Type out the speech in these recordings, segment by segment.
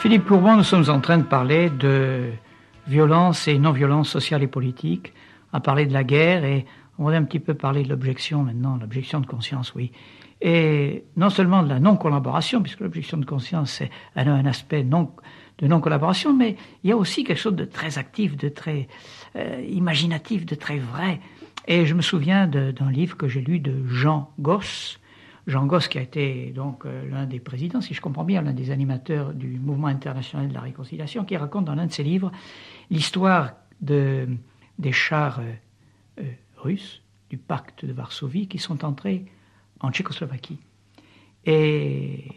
Philippe Courbon, nous sommes en train de parler de violence et non-violence sociale et politique, à parler de la guerre, et on va un petit peu parler de l'objection maintenant, l'objection de conscience, oui. Et non seulement de la non-collaboration, puisque l'objection de conscience elle a un aspect de non-collaboration, mais il y a aussi quelque chose de très actif, de très imaginatif, de très vrai. Et je me souviens d'un livre que j'ai lu de Jean Gosse, qui a été donc l'un des présidents, si je comprends bien, l'un des animateurs du mouvement international de la réconciliation, qui raconte dans l'un de ses livres l'histoire des chars russes du pacte de Varsovie qui sont entrés en Tchécoslovaquie. Et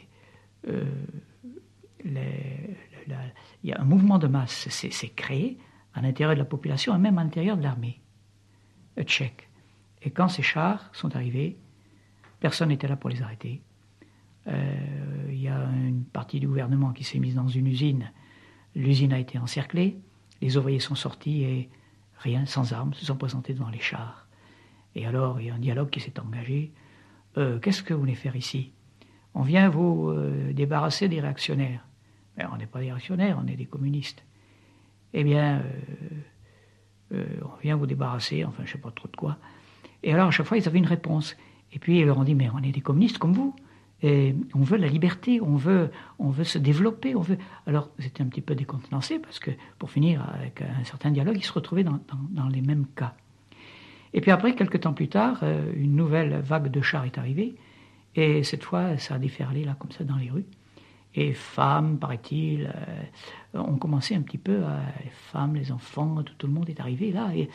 il y a un mouvement de masse s'est créé à l'intérieur de la population et même à l'intérieur de l'armée tchèque. Et quand ces chars sont arrivés, personne n'était là pour les arrêter. Il y a une partie du gouvernement qui s'est mise dans une usine. L'usine a été encerclée. Les ouvriers sont sortis et rien, sans armes, se sont présentés devant les chars. Et alors, il y a un dialogue qui s'est engagé. Qu'est-ce que vous voulez faire ici? On vient vous débarrasser des réactionnaires. Mais on n'est pas des réactionnaires, on est des communistes. Eh bien, on vient vous débarrasser, enfin, je ne sais pas trop de quoi. Et alors, à chaque fois, ils avaient une réponse. Et puis, ils leur ont dit, mais on est des communistes comme vous. Et on veut la liberté, on veut se développer, on veut... Alors, c'était un petit peu décontenancé, parce que, pour finir, avec un certain dialogue, ils se retrouvaient dans les mêmes cas. Et puis après, quelques temps plus tard, une nouvelle vague de chars est arrivée, et cette fois, ça a déferlé, là, comme ça, dans les rues. Et femmes, paraît-il, ont commencé un petit peu, les femmes, les enfants, tout le monde est arrivé là, et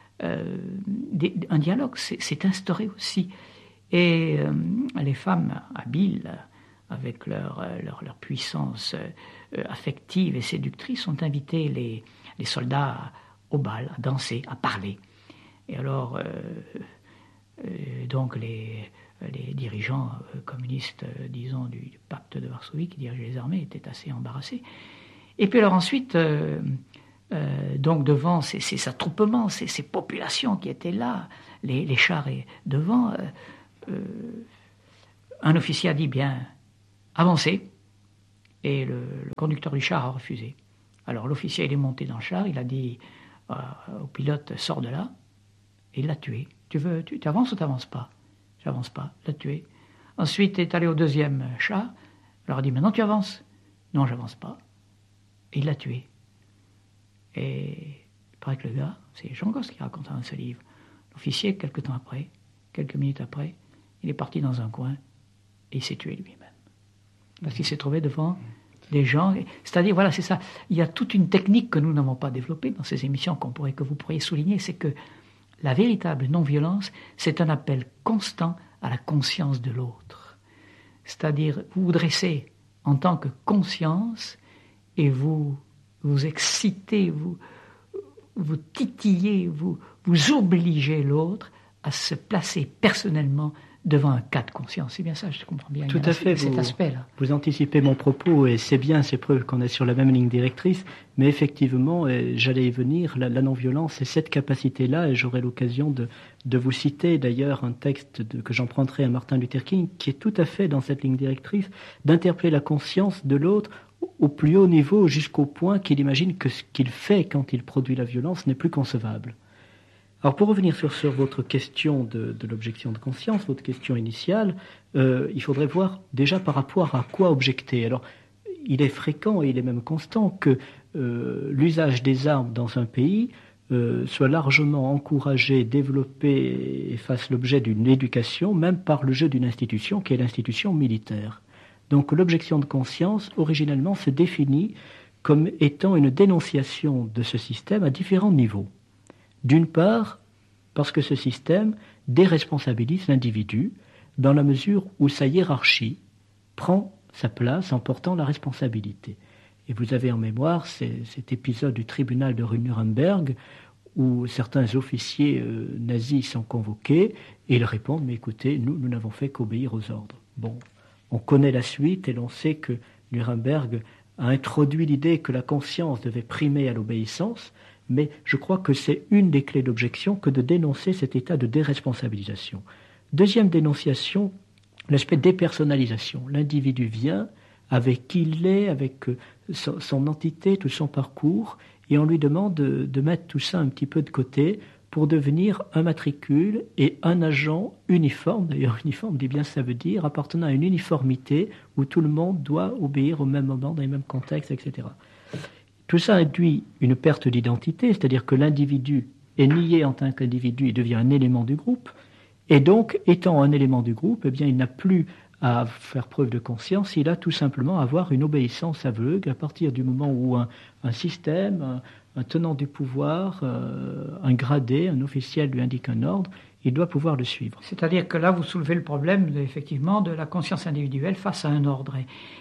un dialogue s'est instauré aussi. Et les femmes habiles, avec leur puissance affective et séductrice, ont invité les soldats au bal, à danser, à parler. Et alors, donc les dirigeants communistes, disons, du pacte de Varsovie, qui dirigeaient les armées, étaient assez embarrassés. Et puis alors ensuite, donc devant ces attroupements, ces populations qui étaient là, les chars devant, un officier a dit, bien, avancez, et le conducteur du char a refusé. Alors l'officier, il est monté dans le char, il a dit au pilote, sors de là, et il l'a tué. Tu avances ou tu n'avances pas? J'avance pas, il l'a tué. Ensuite, il est allé au deuxième char, il leur a dit, maintenant tu avances. Non, j'avance pas. Et il l'a tué. Et il paraît que le gars, c'est Jean Gosse qui raconte dans ce livre, l'officier, quelques minutes après, il est parti dans un coin et il s'est tué lui-même. Parce qu'il s'est trouvé devant des gens. C'est-à-dire, voilà, c'est ça. Il y a toute une technique que nous n'avons pas développée dans ces émissions que vous pourriez souligner, c'est que la véritable non-violence, c'est un appel constant à la conscience de l'autre. C'est-à-dire, vous vous dressez en tant que conscience et vous excitez, vous titillez, vous obligez l'autre à se placer personnellement devant un cas de conscience. C'est bien ça, je comprends bien. Tout à fait, cet aspect-là. Vous anticipez mon propos et c'est bien, c'est preuve qu'on est sur la même ligne directrice, mais effectivement, j'allais y venir, la non-violence, c'est cette capacité-là, et j'aurai l'occasion de vous citer d'ailleurs un texte que j'emprunterai à Martin Luther King, qui est tout à fait dans cette ligne directrice, d'interpeller la conscience de l'autre au plus haut niveau, jusqu'au point qu'il imagine que ce qu'il fait quand il produit la violence n'est plus concevable. Alors pour revenir sur votre question de l'objection de conscience, votre question initiale, il faudrait voir déjà par rapport à quoi objecter. Alors il est fréquent et il est même constant que l'usage des armes dans un pays soit largement encouragé, développé et fasse l'objet d'une éducation, même par le jeu d'une institution qui est l'institution militaire. Donc l'objection de conscience, originellement, se définit comme étant une dénonciation de ce système à différents niveaux. D'une part, parce que ce système déresponsabilise l'individu dans la mesure où sa hiérarchie prend sa place en portant la responsabilité. Et vous avez en mémoire cet épisode du tribunal de Nuremberg où certains officiers nazis sont convoqués et ils répondent « Mais écoutez, nous n'avons fait qu'obéir aux ordres. » Bon, on connaît la suite et l'on sait que Nuremberg a introduit l'idée que la conscience devait primer à l'obéissance, mais je crois que c'est une des clés d'objection que de dénoncer cet état de déresponsabilisation. Deuxième dénonciation, l'aspect dépersonnalisation. L'individu vient avec qui il est, avec son entité, tout son parcours, et on lui demande de mettre tout ça un petit peu de côté pour devenir un matricule et un agent uniforme. D'ailleurs, uniforme, dit bien ça veut dire appartenant à une uniformité où tout le monde doit obéir au même moment, dans les mêmes contextes, etc. Tout ça induit une perte d'identité, c'est-à-dire que l'individu est nié en tant qu'individu, il devient un élément du groupe, et donc, étant un élément du groupe, eh bien, il n'a plus à faire preuve de conscience, il a tout simplement à avoir une obéissance aveugle à partir du moment où un système, un tenant du pouvoir, un gradé, un officiel lui indique un ordre, il doit pouvoir le suivre. C'est-à-dire que là, vous soulevez le problème, effectivement, de la conscience individuelle face à un ordre.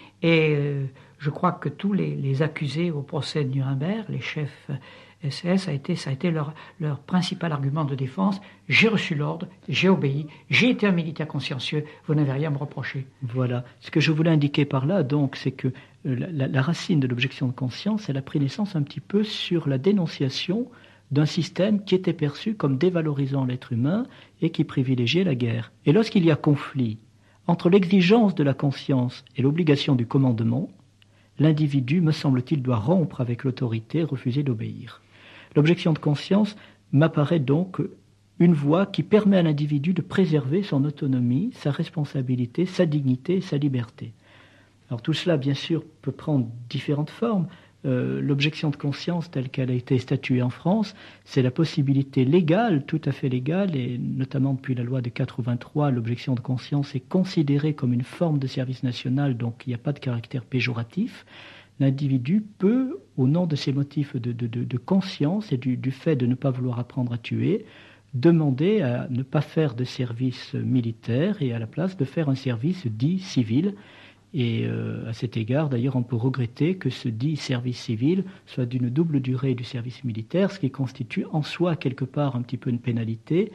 Et je crois que tous les accusés au procès de Nuremberg, les chefs SS, ça a été leur principal argument de défense. J'ai reçu l'ordre, j'ai obéi, j'ai été un militaire consciencieux, vous n'avez rien à me reprocher. Voilà. Ce que je voulais indiquer par là, donc, c'est que la racine de l'objection de conscience, elle a pris naissance un petit peu sur la dénonciation d'un système qui était perçu comme dévalorisant l'être humain et qui privilégiait la guerre. Et lorsqu'il y a conflit entre l'exigence de la conscience et l'obligation du commandement, l'individu, me semble-t-il, doit rompre avec l'autorité, refuser d'obéir. L'objection de conscience m'apparaît donc une voie qui permet à l'individu de préserver son autonomie, sa responsabilité, sa dignité, sa liberté. Alors tout cela, bien sûr, peut prendre différentes formes. L'objection de conscience telle qu'elle a été statuée en France, c'est la possibilité légale, tout à fait légale, et notamment depuis la loi de 83, l'objection de conscience est considérée comme une forme de service national, donc il n'y a pas de caractère péjoratif. L'individu peut, au nom de ses motifs de conscience et du fait de ne pas vouloir apprendre à tuer, demander à ne pas faire de service militaire et à la place de faire un service dit civil. Et à cet égard, d'ailleurs, on peut regretter que ce dit service civil soit d'une double durée du service militaire, ce qui constitue en soi quelque part un petit peu une pénalité.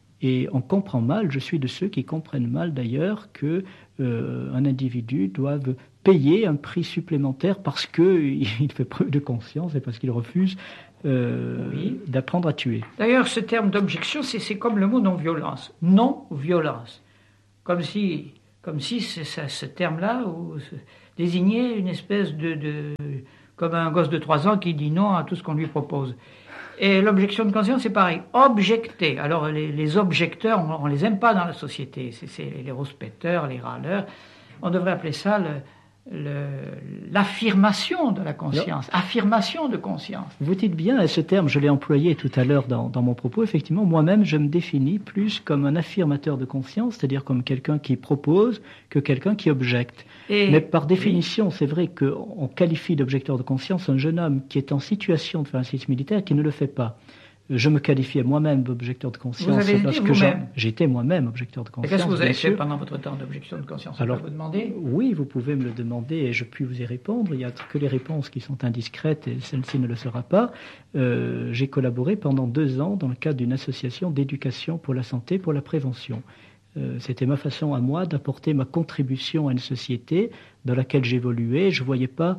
Et on comprend mal, je suis de ceux qui comprennent mal d'ailleurs, que un individu doive payer un prix supplémentaire parce qu'il fait preuve de conscience et parce qu'il refuse d'apprendre à tuer. D'ailleurs, ce terme d'objection, c'est comme le mot non-violence. Non-violence. Comme si ce terme-là désignait une espèce comme un gosse de 3 ans qui dit non à tout ce qu'on lui propose. Et l'objection de conscience, c'est pareil. Objecter. Alors, les objecteurs, on ne les aime pas dans la société. C'est les rouspéteurs, les râleurs. On devrait appeler ça l'affirmation de la conscience. Non. Affirmation de conscience. Vous dites bien, ce terme, je l'ai employé tout à l'heure dans mon propos. Effectivement, moi-même, je me définis plus comme un affirmateur de conscience, c'est-à-dire comme quelqu'un qui propose que quelqu'un qui objecte. Mais par définition, oui, c'est vrai qu'on qualifie d'objecteur de conscience un jeune homme qui est en situation de faire un service militaire qui ne le fait pas. Je me qualifiais moi-même d'objecteur de conscience. Vous avez dit vous-même. J'étais moi-même objecteur de conscience. Et qu'est-ce que vous avez fait pendant votre temps d'objection de conscience? Alors, vous demander? Oui, vous pouvez me le demander et je puis vous y répondre. Il n'y a que les réponses qui sont indiscrètes et celle-ci ne le sera pas. J'ai collaboré pendant 2 ans dans le cadre d'une association d'éducation pour la santé, pour la prévention. C'était ma façon à moi d'apporter ma contribution à une société dans laquelle j'évoluais. Je ne voyais pas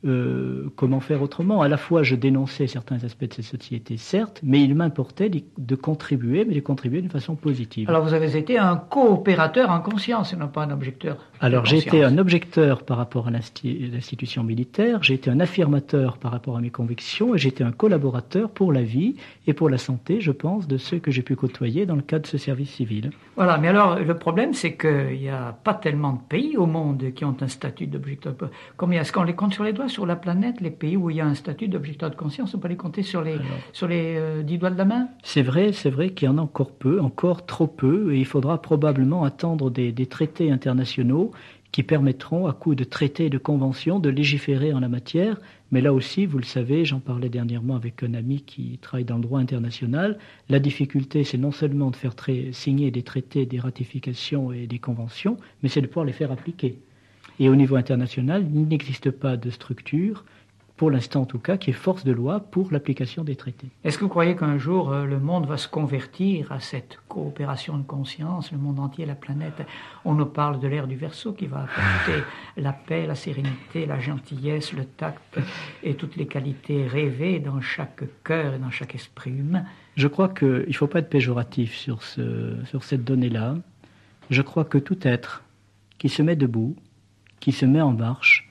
comment faire autrement. À la fois, je dénonçais certains aspects de cette société, certes, mais il m'importait de contribuer, mais de contribuer d'une façon positive. Alors, vous avez été un coopérateur en conscience, et non pas un objecteur. Alors, j'ai été un objecteur par rapport à l'institution militaire, j'ai été un affirmateur par rapport à mes convictions, et j'ai été un collaborateur pour la vie et pour la santé, je pense, de ceux que j'ai pu côtoyer dans le cadre de ce service civil. Voilà, mais alors, le problème, c'est qu'il n'y a pas tellement de pays au monde qui ont un statut d'objecteur. Combien est-ce qu'on les compte sur les doigts? Sur la planète, les pays où il y a un statut d'objecteur de conscience, on peut les compter sur les 10 doigts de la main? C'est vrai qu'il y en a encore peu, encore trop peu, et il faudra probablement attendre des traités internationaux qui permettront, à coup de traités et de conventions, de légiférer en la matière. Mais là aussi, vous le savez, j'en parlais dernièrement avec un ami qui travaille dans le droit international, la difficulté, c'est non seulement de faire signer des traités, des ratifications et des conventions, mais c'est de pouvoir les faire appliquer. Et au niveau international, il n'existe pas de structure, pour l'instant en tout cas, qui est force de loi pour l'application des traités. Est-ce que vous croyez qu'un jour le monde va se convertir à cette coopération de conscience, le monde entier, la planète? On nous parle de l'ère du Verseau qui va apporter la paix, la sérénité, la gentillesse, le tact et toutes les qualités rêvées dans chaque cœur et dans chaque esprit humain. Je crois qu'il ne faut pas être péjoratif sur cette donnée-là. Je crois que tout être qui se met debout, qui se met en marche,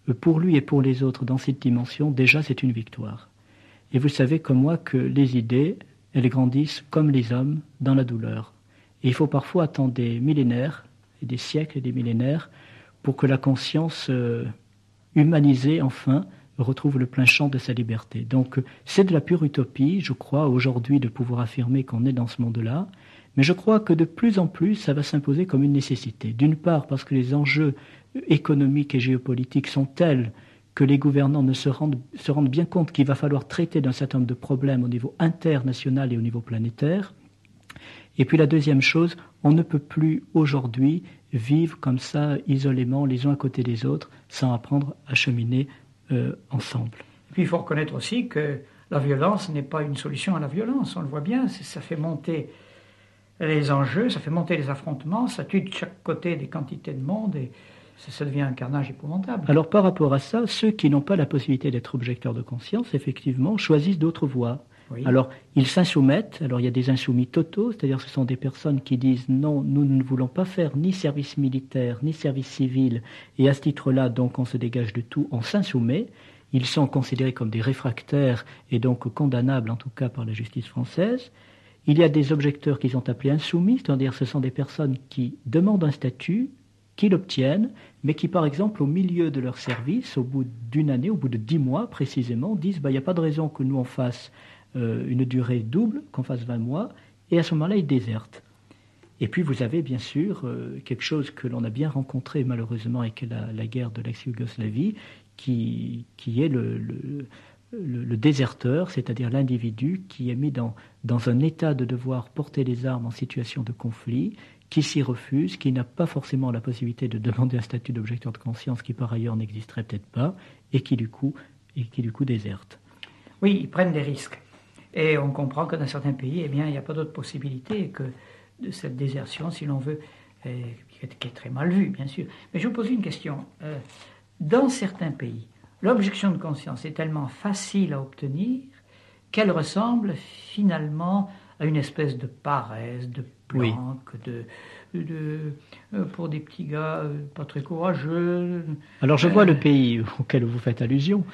pour lui et pour les autres dans cette dimension, déjà c'est une victoire. Et vous savez comme moi que les idées, elles grandissent comme les hommes dans la douleur. Et il faut parfois attendre des millénaires, et des siècles et des millénaires, pour que la conscience humanisée, enfin, retrouve le plein champ de sa liberté. Donc c'est de la pure utopie, je crois, aujourd'hui de pouvoir affirmer qu'on est dans ce monde-là, mais je crois que de plus en plus, ça va s'imposer comme une nécessité. D'une part, parce que les enjeux économiques et géopolitiques sont tels que les gouvernants se rendent bien compte qu'il va falloir traiter d'un certain nombre de problèmes au niveau international et au niveau planétaire. Et puis la deuxième chose, on ne peut plus aujourd'hui vivre comme ça, isolément, les uns à côté des autres, sans apprendre à cheminer ensemble. Et puis il faut reconnaître aussi que la violence n'est pas une solution à la violence, on le voit bien, ça fait monter les enjeux, ça fait monter les affrontements, ça tue de chaque côté des quantités de monde et ça devient un carnage épouvantable. Alors par rapport à ça, ceux qui n'ont pas la possibilité d'être objecteurs de conscience, effectivement, choisissent d'autres voies. Oui. Alors ils s'insoumettent, alors il y a des insoumis totaux, c'est-à-dire ce sont des personnes qui disent non, nous ne voulons pas faire ni service militaire, ni service civil, et à ce titre-là, donc on se dégage de tout, on s'insoumet. Ils sont considérés comme des réfractaires et donc condamnables en tout cas par la justice française. Il y a des objecteurs qui sont appelés insoumis, c'est-à-dire ce sont des personnes qui demandent un statut, qui l'obtiennent, mais qui par exemple au milieu de leur service, au bout d'une année, au bout de 10 mois précisément, disent il n'y a pas de raison que nous on fasse une durée double, qu'on fasse 20 mois, et à ce moment-là ils désertent. Et puis vous avez bien sûr quelque chose que l'on a bien rencontré malheureusement avec la guerre de l'ex-Yougoslavie, qui est le déserteur, c'est-à-dire l'individu qui est mis dans un état de devoir porter les armes en situation de conflit, qui s'y refuse, qui n'a pas forcément la possibilité de demander un statut d'objecteur de conscience qui par ailleurs n'existerait peut-être pas, et qui du coup déserte. Oui, ils prennent des risques. Et on comprend que dans certains pays, eh bien, il n'y a pas d'autre possibilité que de cette désertion, si l'on veut, qui est très mal vue, bien sûr. Mais je vous pose une question. Dans certains pays, l'objection de conscience est tellement facile à obtenir qu'elle ressemble finalement à une espèce de paresse, de planque, oui. Pour des petits gars pas très courageux. Alors je vois le pays auquel vous faites allusion.